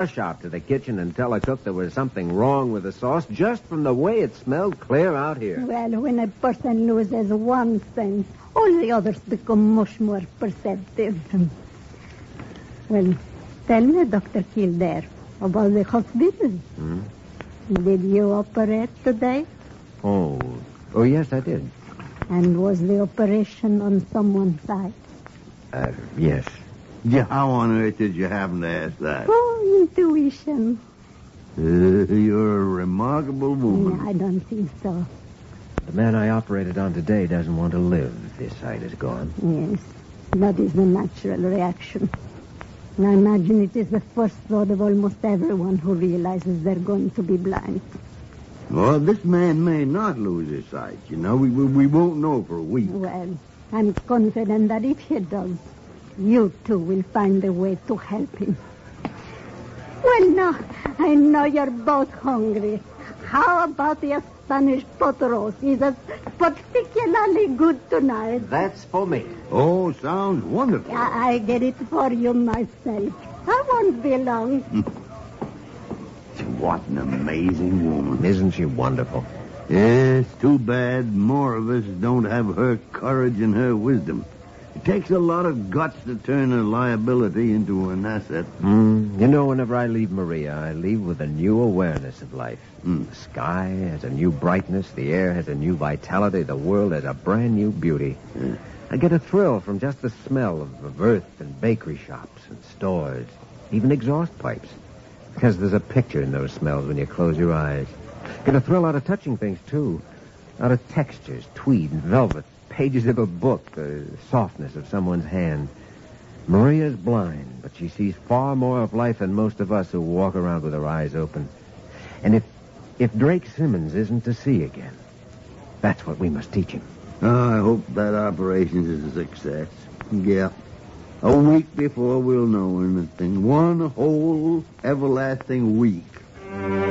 rush out to the kitchen and tell the cook there was something wrong with the sauce just from the way it smelled clear out here. Well, when a person loses one sense, all the others become much more perceptive. Well, tell me, Dr. Kildare, about the hospital. Did you operate today? Oh, yes, I did. And was the operation on someone's eye? Yes. Yeah, how on earth did you happen to ask that? Oh, intuition. You're a remarkable woman. No, I don't think so. The man I operated on today doesn't want to live if his sight is gone. Yes, that is the natural reaction. And I imagine it is the first thought of almost everyone who realizes they're going to be blind. Well, this man may not lose his sight. You know, we won't know for a week. Well, I'm confident that if he does, you two will find a way to help him. Well, now, I know you're both hungry. How about the Spanish pot roast? Is it particularly good tonight? That's for me. Oh, sounds wonderful. I get it for you myself. I won't be long. What an amazing woman. Isn't she wonderful? Yes, too bad more of us don't have her courage and her wisdom. It takes a lot of guts to turn a liability into an asset. You know, whenever I leave Maria, I leave with a new awareness of life. The sky has a new brightness, the air has a new vitality, the world has a brand new beauty. I get a thrill from just the smell of earth and bakery shops and stores, even exhaust pipes. Because there's a picture in those smells when you close your eyes. Get a thrill out of touching things, too. Out of textures, tweed and velvet, pages of a book, the softness of someone's hand. Maria's blind, but she sees far more of life than most of us who walk around with our eyes open. And if Drake Simmons isn't to see again, that's what we must teach him. I hope that operation is a success. Yeah. A week before we'll know anything. One whole everlasting week.